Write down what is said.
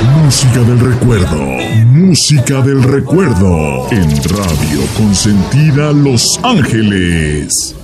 Música del recuerdo. Música del recuerdo. En Radio Consentida Los Ángeles.